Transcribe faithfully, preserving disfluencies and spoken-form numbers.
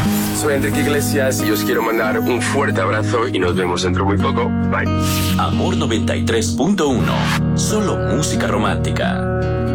Soy Enrique Iglesias y os quiero mandar un fuerte abrazo y nos vemos dentro muy poco. Bye. Amor noventa y tres punto uno. Solo música romántica.